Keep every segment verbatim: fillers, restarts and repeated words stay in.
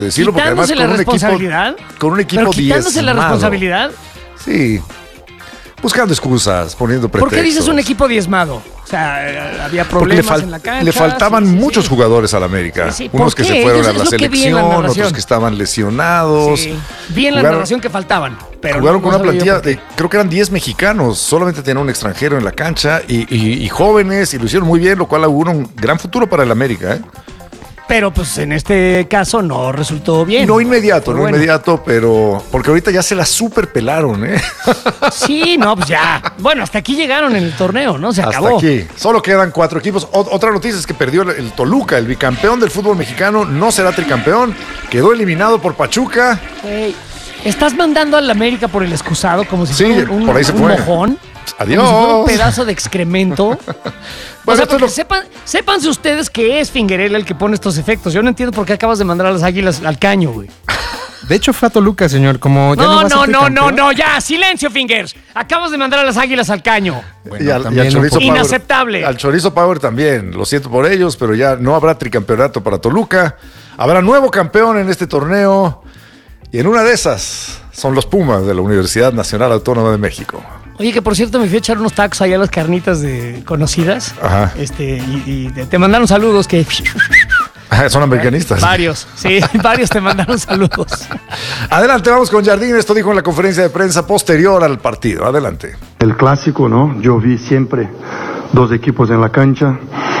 decirlo, porque además la con un responsabilidad, equipo, con un equipo pero quitándose diezmado. la responsabilidad. Sí, buscando excusas, poniendo pretextos. ¿Por qué dices un equipo diezmado? O sea, había problemas Porque le, fal- en la cancha. le faltaban sí, sí, muchos sí. jugadores al América. Sí, sí. ¿Por Unos que qué? se fueron Ellos a es la lo que vi en la selección, narración. otros que estaban lesionados. Sí. Vi en la Jugaron- narración que faltaban. Pero Jugaron no- con no una sabía plantilla yo por qué. de, creo que eran diez mexicanos, solamente tenían un extranjero en la cancha y, y- y jóvenes, y lo hicieron muy bien, lo cual augura un gran futuro para el América, ¿eh? Pero pues en este caso no resultó bien. No inmediato, Pero no bueno. inmediato, pero porque ahorita ya se la super pelaron, ¿eh? Sí, no, pues ya. Bueno, hasta aquí llegaron en el torneo, ¿no? Se Hasta acabó. aquí. Solo quedan cuatro equipos. O- otra noticia es que perdió el, el Toluca, el bicampeón del fútbol mexicano, no será tricampeón, quedó eliminado por Pachuca. Güey, estás mandando al América por el excusado como si Sí, fuera un, un, por ahí se un fue. mojón. Adiós. Como si fuera un pedazo de excremento. O Bueno, sea, esto es porque lo- sepan, sépanse ustedes que es Figueroa el que pone estos efectos. Yo no entiendo por qué acabas de mandar a las águilas al caño, güey. De hecho, fue a Toluca, señor. Como ya no, No, va a ser no, no, no, tricampeón. no, ya, silencio, Fingers. Acabas de mandar a las águilas al caño. Bueno, y al, y también al un Chorizo poco- Power. Inaceptable. Al Chorizo Power también. Lo siento por ellos, pero ya no habrá tricampeonato para Toluca. Habrá nuevo campeón en este torneo. Y en una de esas son los Pumas de la Universidad Nacional Autónoma de México. Oye, que por cierto me fui a echar unos tacos allá a las carnitas de conocidas. Ajá. Este, y, y te, te mandaron saludos que. Ah, son americanistas. Varios, sí, varios te mandaron saludos. Adelante, vamos con Jardín. Esto dijo en la conferencia de prensa posterior al partido. Adelante. El clásico, ¿no? Yo vi siempre dos equipos en la cancha.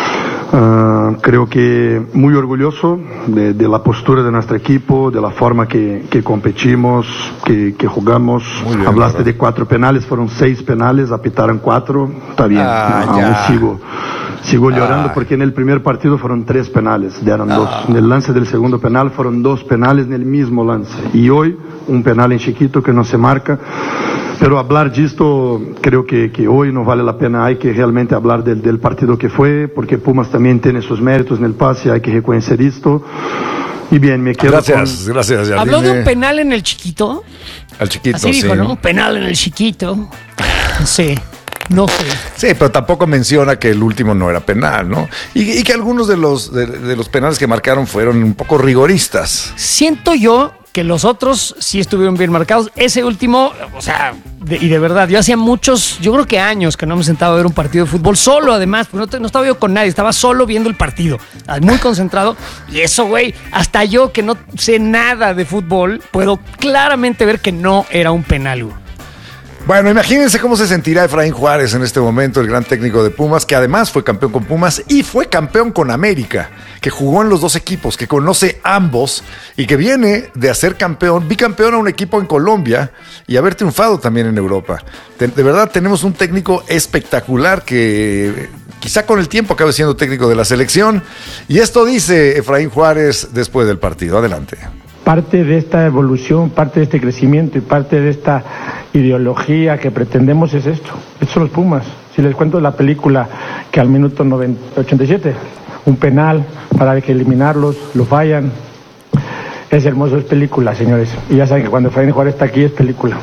Ah, creo que muy orgulloso de, de la postura de nuestro equipo, de la forma que, que competimos, que, que jugamos. Muy bien, Hablaste ¿verdad? de cuatro penales, fueron seis penales, apitaron cuatro. Está bien, Ah, aún ya. sigo. Sigo llorando Ah. porque en el primer partido fueron tres penales, dieron dos. En el lance del segundo penal fueron dos penales en el mismo lance. Y hoy un penal en chiquito que no se marca. Pero hablar de esto creo que, que hoy no vale la pena, hay que realmente hablar del, del partido que fue, porque Pumas también tiene sus méritos en el pase, hay que reconocer esto. Y bien, me quedo Gracias, gracias, Jardín. Habló de un penal en el chiquito. Al chiquito, Así dijo, sí. ¿no? Penal en el chiquito. Sí, no sé. Sí, pero tampoco menciona que el último no era penal, ¿no? Y, y que algunos de los, de, de los penales que marcaron fueron un poco rigoristas. Siento yo que los otros sí estuvieron bien marcados. Ese último, o sea, de- y de verdad, yo hacía muchos, yo creo que años que no me sentaba a ver un partido de fútbol solo, además, porque no, te- no estaba yo con nadie, estaba solo viendo el partido, ah, muy concentrado. Y eso, güey, hasta yo que no sé nada de fútbol, puedo claramente ver que no era un penal, güey. Bueno, imagínense cómo se sentirá Efraín Juárez en este momento, el gran técnico de Pumas, que además fue campeón con Pumas y fue campeón con América, que jugó en los dos equipos, que conoce ambos y que viene de hacer campeón, bicampeón a un equipo en Colombia y haber triunfado también en Europa. De, de verdad, tenemos un técnico espectacular que quizá con el tiempo acabe siendo técnico de la selección. Y esto dice Efraín Juárez después del partido. Adelante. Parte de esta evolución, parte de este crecimiento y parte de esta ideología que pretendemos es esto. Estos son los Pumas. Si les cuento la película que al minuto noventa, ochenta y siete, un penal para que eliminarlos, lo fallan. Es hermoso, es película, señores. Y ya saben que cuando Efraín Juárez está aquí es película.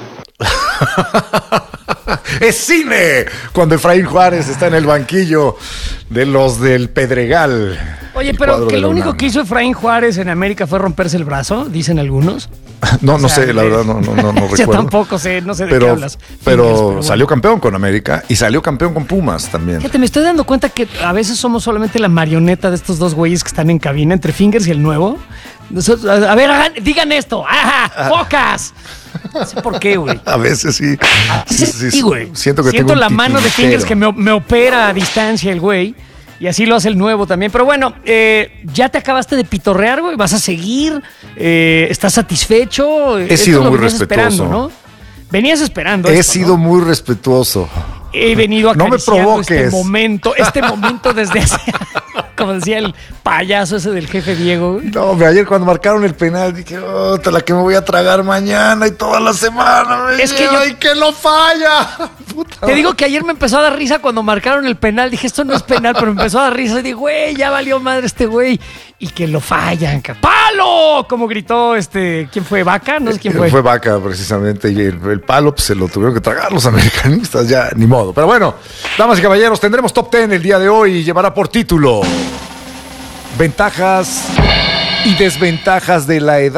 ¡Es cine! Cuando Efraín Juárez está en el banquillo de los del Pedregal. Oye, el pero cuadro que de la lo único UNAM. que hizo Efraín Juárez en América fue romperse el brazo, dicen algunos. No, no O sea, sé, la verdad, no, no, no, no Yo recuerdo. tampoco sé, no sé de pero, qué hablas. Pero, Fingers, bueno. salió campeón con América y salió campeón con Pumas también. Fíjate, me estoy dando cuenta que a veces somos solamente la marioneta de estos dos güeyes que están en cabina, entre Fingers y el nuevo. Nosotros- a ver, hagan- digan esto. ¡Ajá! ¡Focas! No sé por qué, güey. A veces sí. Sí, sí, Sí, güey. Siento que Siento tengo un la mano de titiritero. Fingers que me, me opera a distancia el güey. Y así lo hace el nuevo también. Pero bueno, eh, ya te acabaste de pitorrear, güey. ¿Vas a seguir? Eh, ¿Estás satisfecho? He Esto sido lo muy venías respetuoso. esperando, ¿no? Venías esperando He esto, sido ¿no? muy respetuoso. He venido No me acariciando este provoques. momento, este momento desde hace, como decía el payaso ese del jefe Diego. güey. No, hombre, ayer cuando marcaron el penal dije, oh, te la que me voy a tragar mañana y toda la semana. Me Es que lleva yo- y que lo falla. Puta Te digo que ayer me empezó a dar risa cuando marcaron el penal. Dije, esto no es penal, pero me empezó a dar risa. Y dije, güey, ya valió madre este güey. Y que lo fallan. ca- ¡Palo! Como gritó este, ¿quién fue? ¿Vaca? No sé quién fue. Fue Vaca, precisamente, y el, el palo pues, se lo tuvieron que tragar los americanistas, ya ni modo. Pero bueno, damas y caballeros, tendremos top diez el día de hoy y llevará por título Ventajas y desventajas de la edad.